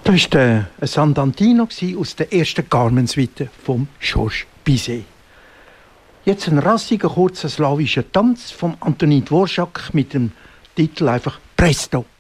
Das war ein Sandantino aus der ersten Carmen-Suite von Georges Bizet. Jetzt ein rassiger, kurzer slawischer Tanz von Antonin Dvorak mit dem Titel einfach Presto.